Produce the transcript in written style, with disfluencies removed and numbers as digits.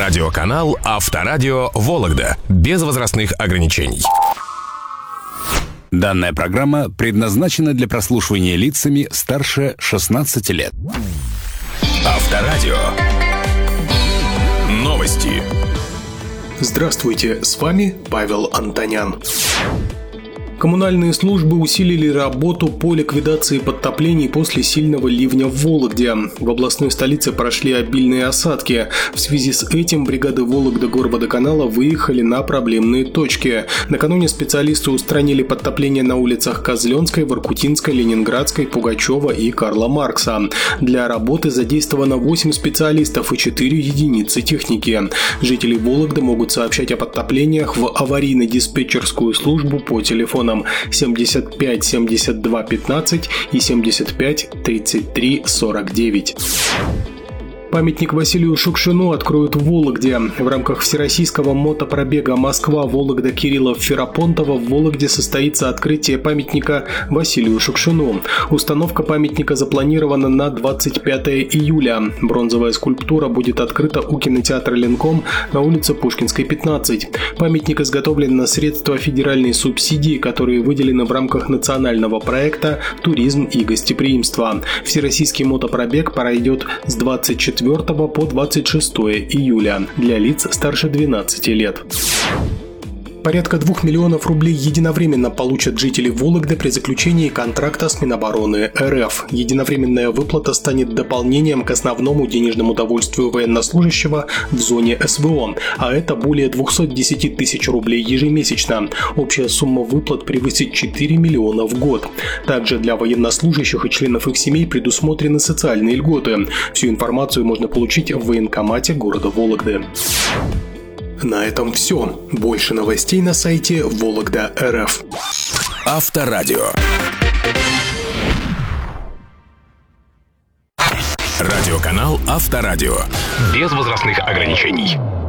Радиоканал «Авторадио Вологда». Без возрастных ограничений. Данная программа предназначена для прослушивания лицами старше 16 лет. Авторадио. Новости. Здравствуйте, с вами Павел Антонян. Коммунальные службы усилили работу по ликвидации подтоплений после сильного ливня в Вологде. В областной столице прошли обильные осадки. В связи с этим бригады Вологда-Горводоканала выехали на проблемные точки. Накануне специалисты устранили подтопления на улицах Козленской, Воркутинской, Ленинградской, Пугачева и Карла Маркса. Для работы задействовано 8 специалистов и 4 единицы техники. Жители Вологды могут сообщать о подтоплениях в аварийно-диспетчерскую службу по телефонам 75 72 15 и 75 33 49. Памятник Василию Шукшину откроют в Вологде. В рамках всероссийского мотопробега Москва-Вологда-Кириллов-Ферапонтово в Вологде состоится открытие памятника Василию Шукшину. Установка памятника запланирована на 25 июля. Бронзовая скульптура будет открыта у кинотеатра «Ленком» на улице Пушкинской, 15. Памятник изготовлен на средства федеральной субсидии, которые выделены в рамках национального проекта «Туризм и гостеприимство». Всероссийский мотопробег пройдет с 24 по 26 июля для лиц старше 12 лет. Порядка 2 миллионов рублей единовременно получат жители Вологды при заключении контракта с Минобороны РФ. Единовременная выплата станет дополнением к основному денежному довольствию военнослужащего в зоне СВО, а это более 210 тысяч рублей ежемесячно. Общая сумма выплат превысит 4 миллиона в год. Также для военнослужащих и членов их семей предусмотрены социальные льготы. Всю информацию можно получить в военкомате города Вологды. На этом все. Больше новостей на сайте Вологда.РФ. Авторадио. Радиоканал «Авторадио». Без возрастных ограничений.